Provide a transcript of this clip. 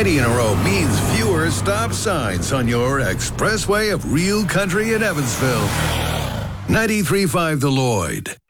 90 in a row means fewer stop signs on your expressway of real country in Evansville. 93.5 The Lloyd.